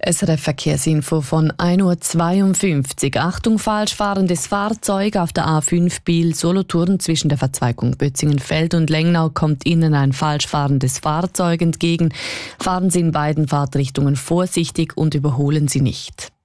SRF Verkehrsinfo von 1:52 Uhr. Achtung, falsch fahrendes Fahrzeug auf der A5 Biel-Solothurn zwischen der Verzweigung Bötzingenfeld und Lengnau kommt Ihnen ein falsch fahrendes Fahrzeug entgegen. Fahren Sie in beiden Fahrtrichtungen vorsichtig und überholen Sie nicht.